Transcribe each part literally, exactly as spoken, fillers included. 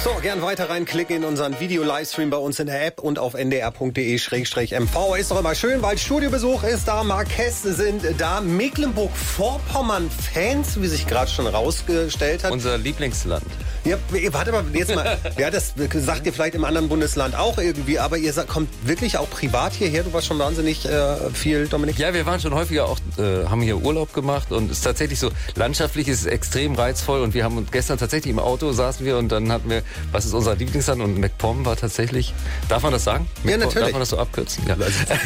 So, gern weiter reinklicken in unseren Video-Livestream bei uns in der App und auf n d r punkt d e slash m v. Ist doch immer schön, weil Studiobesuch ist da, Marquez sind da, Mecklenburg-Vorpommern-Fans, wie sich gerade schon rausgestellt hat. Unser Lieblingsland. Ja, warte mal, jetzt mal, ja, das sagt ihr vielleicht im anderen Bundesland auch irgendwie, aber ihr kommt wirklich auch privat hierher, du warst schon wahnsinnig äh, viel, Dominik? Ja, wir waren schon häufiger auch, äh, haben hier Urlaub gemacht und es ist tatsächlich so, landschaftlich ist es extrem reizvoll und wir haben uns gestern tatsächlich im Auto saßen wir und dann hatten wir, was ist unser Lieblingsland und MacPom war tatsächlich, darf man das sagen? Ja, natürlich. Darf man das so abkürzen? Ja,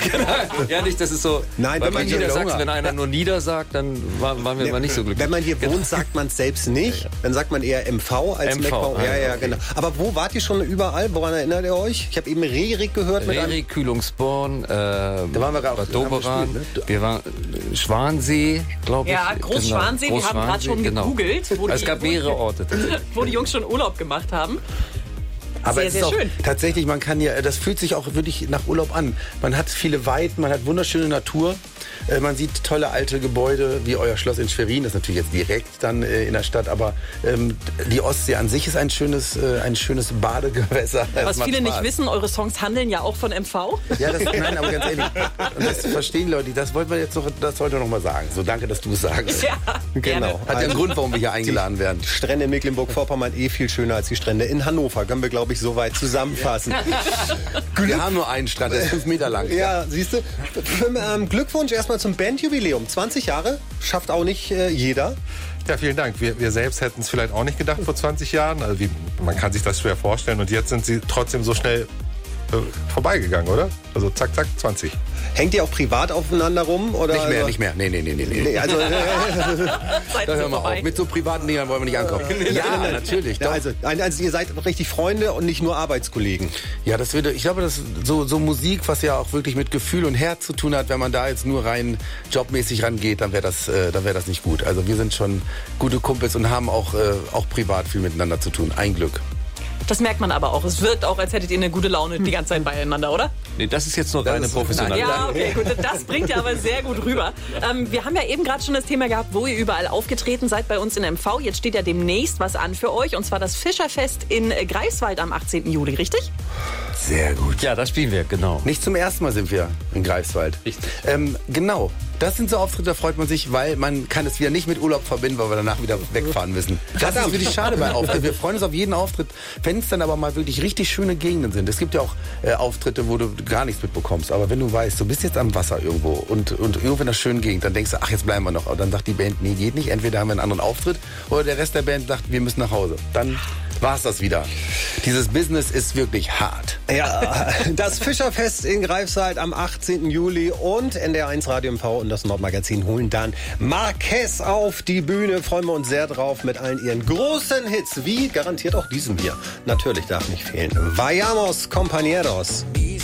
ja nicht, das ist so, Nein, weil wenn man man Niedersachsen, wenn einer nur Nieder sagt, dann waren, waren wir ja, mal nicht so glücklich. Wenn man hier wohnt, sagt man es selbst nicht, ja, ja. Dann sagt man eher M V als M V. MacPom. Ja, ja, okay. Genau. Aber wo wart ihr schon überall? Woran erinnert ihr euch? Ich habe eben Rerik gehört. Rerik, Kühlungsborn, äh, da waren wir auch, Doberan, wir, ne? wir waren äh, Schwansee, glaube ich. Ja, Großschwansee, genau. Wir haben gerade schon genau. gegoogelt. Wo es gab mehrere Orte. Wo die Jungs schon Urlaub gemacht haben. Aber sehr, es sehr ist auch schön. Tatsächlich, man kann ja, das fühlt sich auch wirklich nach Urlaub an. Man hat viele Weiten, man hat wunderschöne Natur. Äh, man sieht tolle alte Gebäude, wie euer Schloss in Schwerin. Das ist natürlich jetzt direkt dann äh, in der Stadt. Aber ähm, die Ostsee an sich ist ein schönes, äh, ein schönes Badegewässer. Was viele nicht wissen, eure Songs handeln ja auch von M V. Ja, das, nein, aber ganz ehrlich, und das verstehen Leute, das wollten wir jetzt noch, das sollte noch mal sagen. So, danke, dass du es sagst. Ja, genau. Hat ja einen Grund, warum wir hier eingeladen werden. Die Strände in Mecklenburg-Vorpommern eh viel schöner als die Strände in Hannover. Können wir, glaube ich, so weit zusammenfassen. Wir haben nur einen Strand, der ist fünf Meter lang. Ja, siehst du. Ähm, Glückwunsch erstmal zum Bandjubiläum. zwanzig Jahre, schafft auch nicht äh, jeder. Ja, vielen Dank. Wir, wir selbst hätten es vielleicht auch nicht gedacht vor zwanzig Jahren. Also wie, man kann sich das schwer vorstellen. Und jetzt sind sie trotzdem so schnell äh, vorbeigegangen, oder? Also zack, zack, zwanzig. Hängt ihr auch privat aufeinander rum? Oder? Nicht mehr, nicht mehr. Nee, nee, nee, nee. nee. Also, da hören wir auf. Mit so privaten Dingern wollen wir nicht ankommen. Ja, natürlich. Ja, also, also ihr seid richtig Freunde und nicht nur Arbeitskollegen. Ja, das würde, ich glaube, das so, so Musik, was ja auch wirklich mit Gefühl und Herz zu tun hat, wenn man da jetzt nur rein jobmäßig rangeht, dann wäre das, äh, dann wäre das nicht gut. Also wir sind schon gute Kumpels und haben auch, äh, auch privat viel miteinander zu tun. Ein Glück. Das merkt man aber auch. Es wirkt auch, als hättet ihr eine gute Laune die ganze Zeit beieinander, oder? Nee, das ist jetzt nur reine Professionalität. Ja, okay, gut. Das bringt ihr aber sehr gut rüber. Ähm, wir haben ja eben gerade schon das Thema gehabt, wo ihr überall aufgetreten seid bei uns in M V. Jetzt steht ja demnächst was an für euch. Und zwar das Fischerfest in Greifswald am achtzehnten Juli, richtig? Sehr gut. Ja, das spielen wir, genau. Nicht zum ersten Mal sind wir in Greifswald. Richtig. Ähm, genau. Das sind so Auftritte, da freut man sich, weil man kann es wieder nicht mit Urlaub verbinden, weil wir danach wieder wegfahren müssen. Das ist wirklich schade bei Auftritten. Wir freuen uns auf jeden Auftritt, wenn es dann aber mal wirklich richtig schöne Gegenden sind. Es gibt ja auch äh, Auftritte, wo du gar nichts mitbekommst. Aber wenn du weißt, du bist jetzt am Wasser irgendwo und, und irgendwo in einer schönen Gegend, dann denkst du, ach, jetzt bleiben wir noch. Aber dann sagt die Band, nee, geht nicht. Entweder haben wir einen anderen Auftritt oder der Rest der Band sagt, wir müssen nach Hause. Dann war's das wieder. Dieses Business ist wirklich hart. Ja, das Fischerfest in Greifswald am achtzehnten Juli und N D R eins Radio M V und das Nordmagazin holen dann Marquez auf die Bühne. Freuen wir uns sehr drauf mit allen ihren großen Hits, wie garantiert auch diesem hier. Natürlich darf nicht fehlen. Vayamos, compañeros.